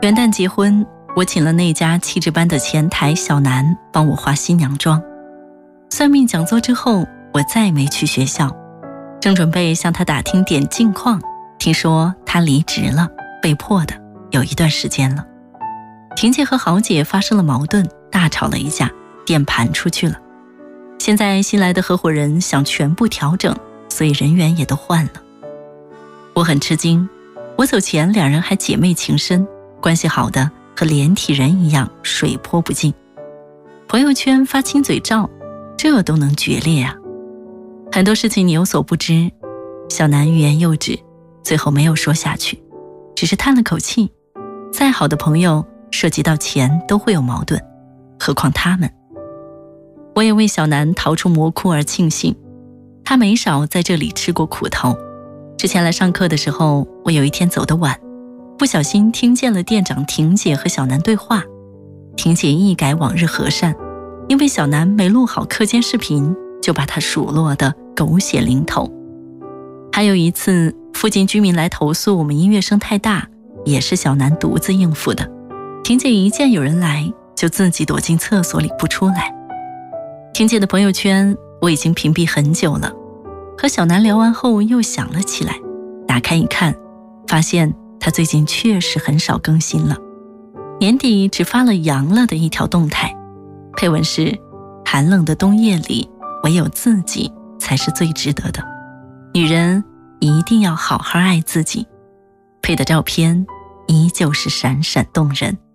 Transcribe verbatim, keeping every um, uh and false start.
元旦结婚，我请了那家气质班的前台小南帮我化新娘妆。算命讲座之后，我再没去学校，正准备向他打听点近况，听说他离职了，被迫的，有一段时间了。婷姐和豪姐发生了矛盾，大吵了一架，店盘出去了。现在新来的合伙人想全部调整，所以人员也都换了。我很吃惊，我走前两人还姐妹情深，关系好的和连体人一样水泼不进。朋友圈发亲嘴照，这都能决裂啊！很多事情你有所不知，小南欲言又止，最后没有说下去，只是叹了口气。再好的朋友，涉及到钱都会有矛盾，何况他们。我也为小南逃出魔窟而庆幸，他没少在这里吃过苦头。之前来上课的时候，我有一天走得晚，不小心听见了店长婷姐和小南对话。婷姐一改往日和善，因为小南没录好课间视频，就把他数落得狗血淋头。还有一次，附近居民来投诉我们音乐声太大，也是小南独自应付的。婷姐一见有人来，就自己躲进厕所里不出来。婷姐的朋友圈我已经屏蔽很久了，和小南聊完后又想了起来，打开一看，发现她最近确实很少更新了，年底只发了阳了的一条动态，配文是寒冷的冬夜里，唯有自己才是最值得的，女人一定要好好爱自己。配的照片依旧是闪闪动人。